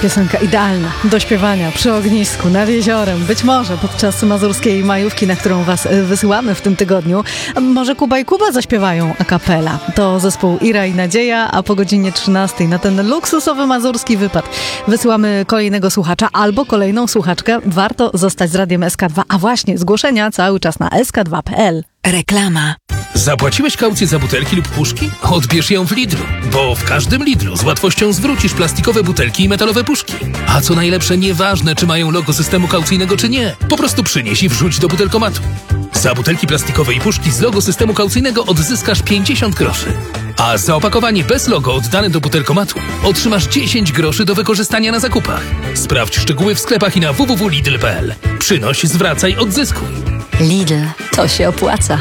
Piosenka idealna do śpiewania przy ognisku, nad jeziorem, być może podczas mazurskiej majówki, na którą was wysyłamy w tym tygodniu. Może Kuba i Kuba zaśpiewają a cappella. To zespół Ira i Nadzieja, a po godzinie 13 na ten luksusowy mazurski wypad wysyłamy kolejnego słuchacza albo kolejną słuchaczkę. Warto zostać z Radiem SK2, a właśnie zgłoszenia cały czas na sk2.pl. Reklama. Zapłaciłeś kaucję za butelki lub puszki? Odbierz ją w Lidlu, bo w każdym Lidlu z łatwością zwrócisz plastikowe butelki i metalowe puszki. A co najlepsze, nieważne czy mają logo systemu kaucyjnego czy nie, po prostu przynieś i wrzuć do butelkomatu. Za butelki plastikowe i puszki z logo systemu kaucyjnego odzyskasz 50 groszy. A za opakowanie bez logo oddane do butelkomatu otrzymasz 10 groszy do wykorzystania na zakupach. Sprawdź szczegóły w sklepach i na www.lidl.pl. Przynoś, zwracaj, odzyskuj. Lidl, to się opłaca.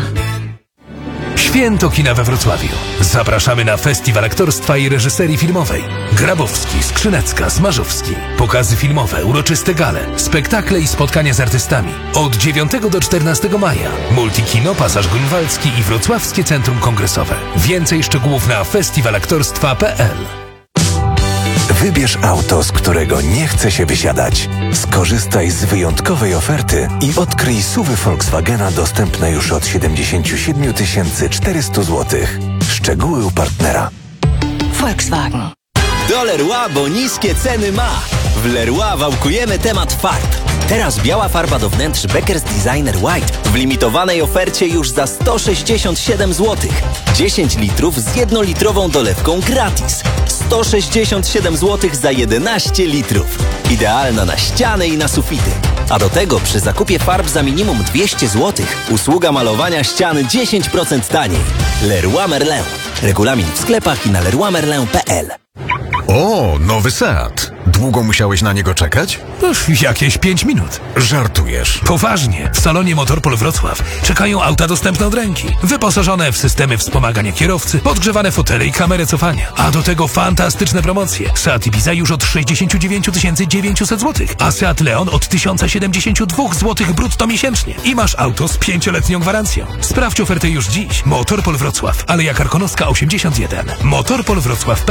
Święto kina we Wrocławiu. Zapraszamy na Festiwal Aktorstwa i Reżyserii Filmowej. Grabowski, Skrzynecka, Smarzowski. Pokazy filmowe, uroczyste gale, spektakle i spotkania z artystami. Od 9 do 14 maja. Multikino, Pasaż Grunwaldzki i Wrocławskie Centrum Kongresowe. Więcej szczegółów na festiwalaktorstwa.pl. Wybierz auto, z którego nie chce się wysiadać. Skorzystaj z wyjątkowej oferty i odkryj SUV-y Volkswagena dostępne już od 77 400 zł. Szczegóły u partnera. Volkswagen. Do Leroy, bo niskie ceny ma. W Leroy wałkujemy temat farb. Teraz biała farba do wnętrz Beckers Designer White w limitowanej ofercie już za 167 zł. 10 litrów z 1-litrową dolewką gratis. 167 zł za 11 litrów. Idealna na ściany i na sufity. A do tego przy zakupie farb za minimum 200 zł usługa malowania ściany 10% taniej. Leroy Merlin. Regulamin w sklepach i na leroymerlin.pl. O, nowy Seat. Długo musiałeś na niego czekać? Jakieś 5 minut. Żartujesz. Poważnie, w salonie Motorpol Wrocław czekają auta dostępne od ręki. Wyposażone w systemy wspomagania kierowcy, podgrzewane fotele i kamerę cofania. A do tego fantastyczne promocje. Seat Ibiza już od 69 900 zł, a Seat Leon od 1072 zł brutto miesięcznie. I masz auto z 5-letnią gwarancją. Sprawdź ofertę już dziś. Motorpol Wrocław, Aleja Karkonoska 81. Motorpol Wrocław.